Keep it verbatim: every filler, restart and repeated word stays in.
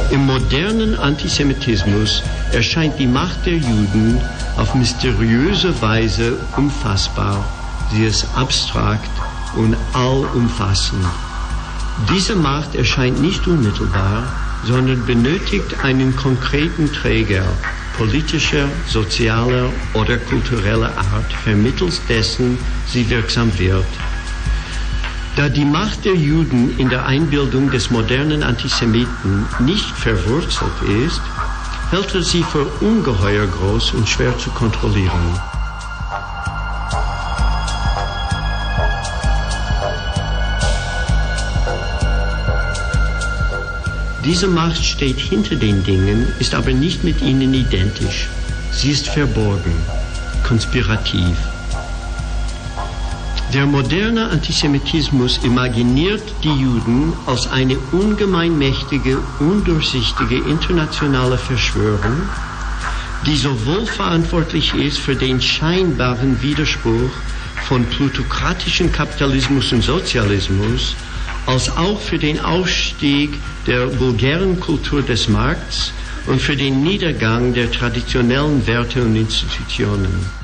Im modernen Antisemitismus erscheint die Macht der Juden auf mysteriöse Weise unfassbar. Sie ist abstrakt und allumfassend. Diese Macht erscheint nicht unmittelbar, sondern benötigt einen konkreten Träger politischer, sozialer oder kultureller Art, vermittels dessen sie wirksam wird. Da die Macht der Juden in der Einbildung des modernen Antisemiten nicht verwurzelt ist, hält er sie für ungeheuer groß und schwer zu kontrollieren. Diese Macht steht hinter den Dingen, ist aber nicht mit ihnen identisch. Sie ist verborgen, konspirativ. Der moderne Antisemitismus imaginiert die Juden als eine ungemein mächtige, undurchsichtige internationale Verschwörung, die sowohl verantwortlich ist für den scheinbaren Widerspruch von plutokratischem Kapitalismus und Sozialismus, als auch für den Aufstieg der vulgären Kultur des Markts und für den Niedergang der traditionellen Werte und Institutionen.